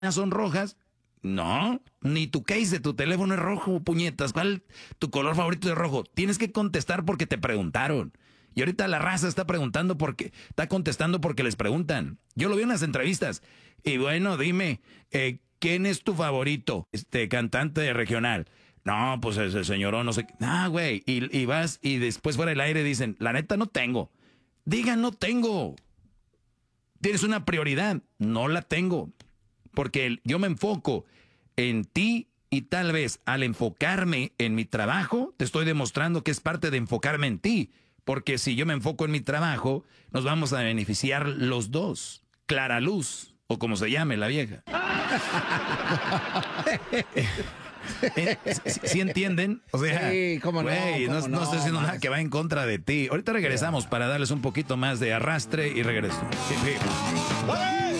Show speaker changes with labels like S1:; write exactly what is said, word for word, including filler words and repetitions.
S1: son rojas. No, ni tu case de tu teléfono es rojo, puñetas. ¿Cuál tu color favorito es rojo? Tienes que contestar porque te preguntaron. Y ahorita la raza está preguntando porque, está contestando porque les preguntan. Yo lo vi en las entrevistas. Y bueno, dime, eh, ¿quién es tu favorito? Este cantante regional. No, pues ese señor no sé. Ah, güey. Y, y vas y después fuera del aire dicen, la neta no tengo. Digan, no tengo. ¿Tienes una prioridad? No la tengo. Porque el, yo me enfoco en ti y tal vez al enfocarme en mi trabajo, te estoy demostrando que es parte de enfocarme en ti. Porque si yo me enfoco en mi trabajo, nos vamos a beneficiar los dos. Clara luz, o como se llame la vieja. ¿Eh? ¿Sí, sí entienden? O sea,
S2: sí, cómo no,
S1: güey,
S2: cómo
S1: no,
S2: no,
S1: no estoy haciendo
S2: más.
S1: nada que va en contra de ti. Ahorita regresamos para darles un poquito más de arrastre y regreso. Sí, sí.